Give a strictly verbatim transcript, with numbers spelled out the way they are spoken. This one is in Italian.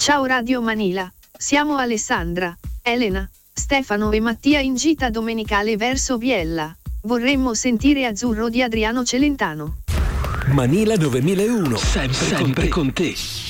Ciao Radio Manila, siamo Alessandra, Elena, Stefano e Mattia in gita domenicale verso Biella. Vorremmo sentire Azzurro di Adriano Celentano. Manila novemilauno, sempre, sempre con te.